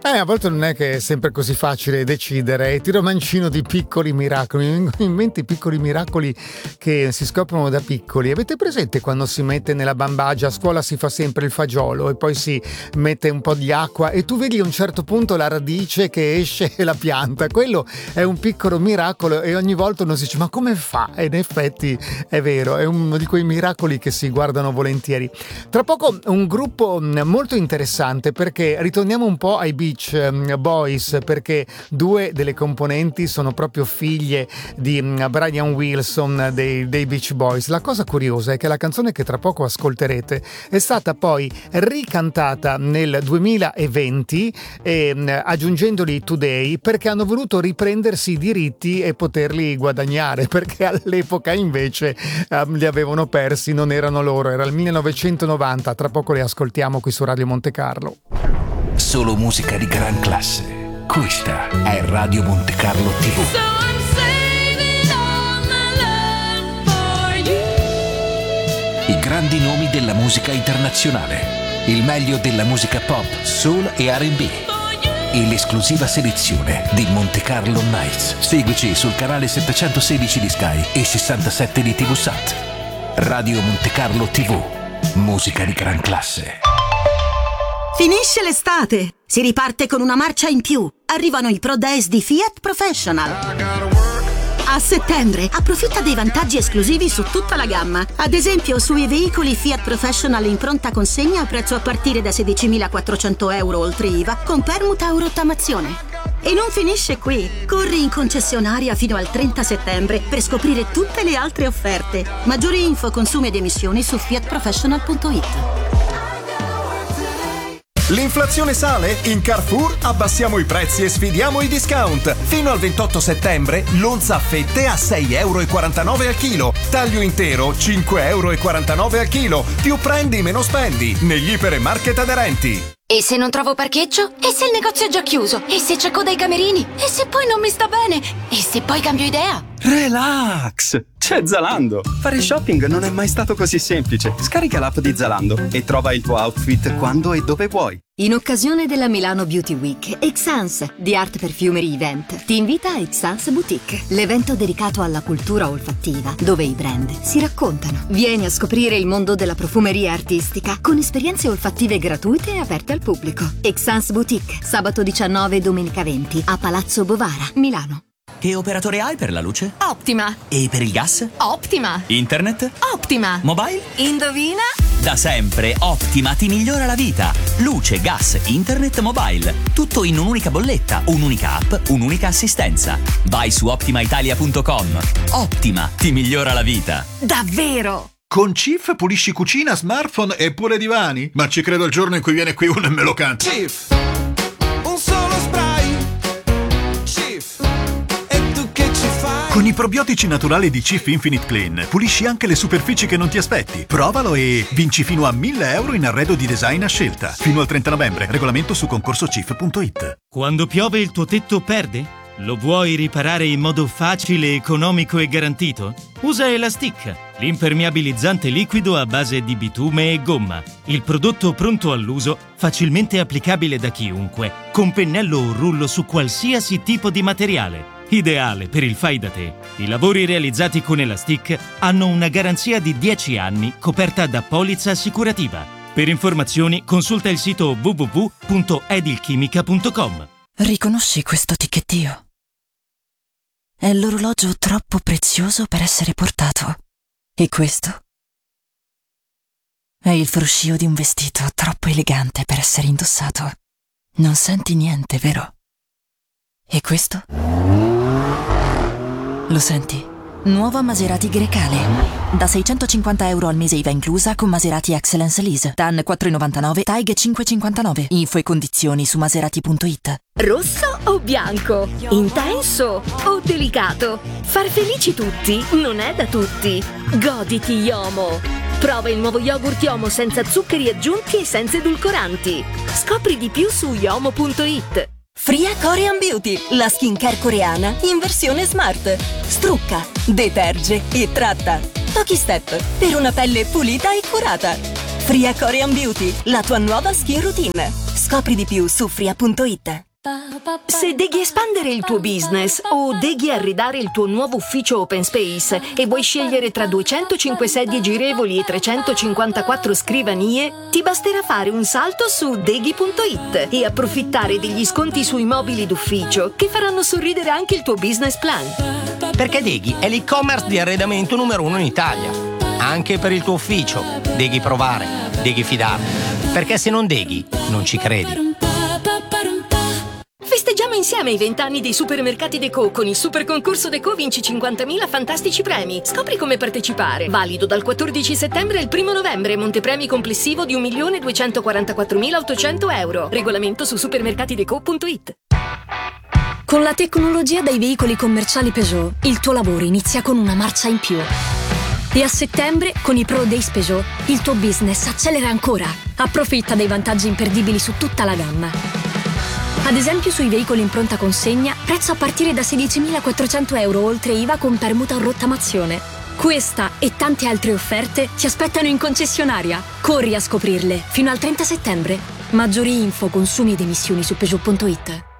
A volte non è che è sempre così facile decidere. Tiro mancino di piccoli miracoli. Mi vengono in mente i piccoli miracoli che si scoprono da piccoli. Avete presente quando si mette nella bambagia? A scuola si fa sempre il fagiolo e poi si mette un po' di acqua e tu vedi a un certo punto la radice che esce la pianta. Quello è un piccolo miracolo e ogni volta uno si dice ma come fa? E in effetti è vero, è uno di quei miracoli che si guardano volentieri. Tra poco un gruppo molto interessante, perché ritorniamo un po' ai Beach Boys, perché due delle componenti sono proprio figlie di Brian Wilson dei Beach Boys. La cosa curiosa è che la canzone che tra poco ascolterete è stata poi ricantata nel 2020 aggiungendoli Today, perché hanno voluto riprendersi i diritti e poterli guadagnare, perché all'epoca invece li avevano persi, non erano loro, era il 1990. Tra poco le ascoltiamo qui su Radio Monte Carlo. Solo musica di gran classe. Questa è Radio Monte Carlo TV. I grandi nomi della musica internazionale. Il meglio della musica pop, soul e R&B. E l'esclusiva selezione di Monte Carlo Nights. Seguici sul canale 716 di Sky e 67 di TV Sat. Radio Monte Carlo TV. Musica di gran classe. Finisce l'estate, si riparte con una marcia in più. Arrivano i Pro Days di Fiat Professional. A settembre approfitta dei vantaggi esclusivi su tutta la gamma. Ad esempio sui veicoli Fiat Professional in pronta consegna a prezzo a partire da 16.400 euro oltre IVA con permuta o rottamazione. E non finisce qui. Corri in concessionaria fino al 30 settembre per scoprire tutte le altre offerte. Maggiori info, consumi ed emissioni su fiatprofessional.it. L'inflazione sale? In Carrefour abbassiamo i prezzi e sfidiamo i discount. Fino al 28 settembre l'onza a fette a 6,49 euro al chilo. Taglio intero 5,49 euro al chilo. Più prendi meno spendi negli ipermarket aderenti. E se non trovo parcheggio? E se il negozio è già chiuso? E se c'è coda ai camerini? E se poi non mi sta bene? E se poi cambio idea? Relax! C'è Zalando! Fare shopping non è mai stato così semplice. Scarica l'app di Zalando e trova il tuo outfit quando e dove vuoi. In occasione della Milano Beauty Week, Exans di Art Perfumery Event ti invita a Exans Boutique, l'evento dedicato alla cultura olfattiva, dove i brand si raccontano. Vieni a scoprire il mondo della profumeria artistica con esperienze olfattive gratuite e aperte al pubblico. Exans Boutique, sabato 19 e domenica 20 a Palazzo Bovara, Milano. Che operatore hai per la luce? Optima. E per il gas? Optima. Internet? Optima. Mobile? Indovina? Da sempre Optima ti migliora la vita. Luce, gas, internet, mobile. Tutto in un'unica bolletta, un'unica app, un'unica assistenza. Vai su optimaitalia.com. Optima ti migliora la vita. Davvero? Con Cif pulisci cucina, smartphone e pure divani? Ma ci credo il giorno in cui viene qui uno e me lo canta. Cif, un solo spray. Cif, e tu che ci fai? Con i probiotici naturali di Cif Infinite Clean pulisci anche le superfici che non ti aspetti. Provalo e vinci fino a 1.000 euro in arredo di design a scelta. Fino al 30 novembre. Regolamento su concorsocif.it. Quando piove il tuo tetto perde? Lo vuoi riparare in modo facile, economico e garantito? Usa Elastic, l'impermeabilizzante liquido a base di bitume e gomma. Il prodotto pronto all'uso, facilmente applicabile da chiunque, con pennello o rullo su qualsiasi tipo di materiale. Ideale per il fai da te. I lavori realizzati con Elastic hanno una garanzia di 10 anni coperta da polizza assicurativa. Per informazioni consulta il sito www.edilchimica.com. Riconosci questo ticchettio? È l'orologio troppo prezioso per essere portato. E questo? È il fruscio di un vestito troppo elegante per essere indossato. Non senti niente, vero? E questo? Lo senti? Nuova Maserati Grecale. Da 650 euro al mese IVA inclusa con Maserati Excellence Lease. TAN 4,99, TAIG 5,59. Info e condizioni su maserati.it. Rosso o bianco? Intenso o delicato? Far felici tutti non è da tutti. Goditi Yomo. Prova il nuovo yogurt Yomo senza zuccheri aggiunti e senza edulcoranti. Scopri di più su yomo.it. Fria Korean Beauty, la skincare coreana in versione smart. Strucca, deterge e tratta. Pochi step per una pelle pulita e curata. Fria Korean Beauty, la tua nuova skin routine. Scopri di più su fria.it. Se deghi espandere il tuo business o deghi arredare il tuo nuovo ufficio open space e vuoi scegliere tra 205 sedie girevoli e 354 scrivanie, ti basterà fare un salto su deghi.it e approfittare degli sconti sui mobili d'ufficio che faranno sorridere anche il tuo business plan. Perché Deghi è l'e-commerce di arredamento numero 1 in Italia. Anche per il tuo ufficio. Deghi provare, Deghi fidarti. Perché se non Deghi, non ci credi. Festeggiamo insieme i 20 anni dei supermercati Deco. Con il super concorso Deco vinci 50.000 fantastici premi. Scopri come partecipare. Valido dal 14 settembre al 1 novembre. Montepremi complessivo di 1.244.800 euro. Regolamento su supermercatideco.it. Con la tecnologia dei veicoli commerciali Peugeot, il tuo lavoro inizia con una marcia in più. E a settembre, con i Pro Days Peugeot, il tuo business accelera ancora. Approfitta dei vantaggi imperdibili su tutta la gamma. Ad esempio sui veicoli in pronta consegna, prezzo a partire da 16.400 euro oltre IVA con permuta o rottamazione. Questa e tante altre offerte ti aspettano in concessionaria. Corri a scoprirle fino al 30 settembre. Maggiori info, consumi ed emissioni su Peugeot.it.